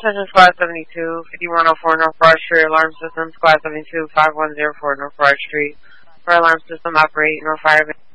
Attention Squad 72, 5104 North Broad Street, Alarm System, Squad 72, 5104 North Broad Street. For alarm system operate, no fire.